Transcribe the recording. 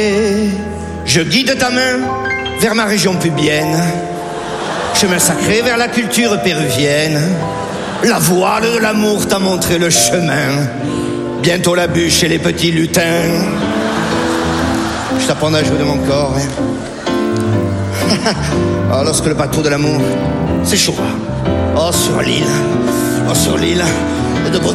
Je guide ta main vers ma région pubienne, chemin sacré vers la culture péruvienne. La voile de l'amour t'a montré le chemin. Bientôt la bûche et les petits lutins. Je t'apprendrai à jouer de mon corps. Oh, lorsque le bateau de l'amour s'échouera. Oh, sur l'île. Oh, sur l'île. De